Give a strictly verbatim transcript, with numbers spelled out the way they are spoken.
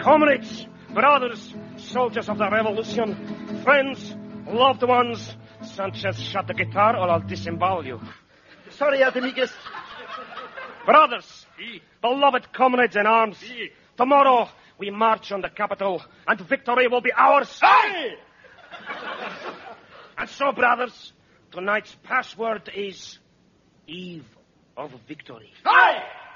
Comrades, brothers, soldiers of the revolution, friends, loved ones, Sanchez, shut the guitar or I'll disembowel you. Sorry, Artemicus. Brothers, si. Beloved comrades in arms, si. Tomorrow we march on the capital and victory will be ours. Aye! And so, brothers, tonight's password is Eve of Victory. Aye!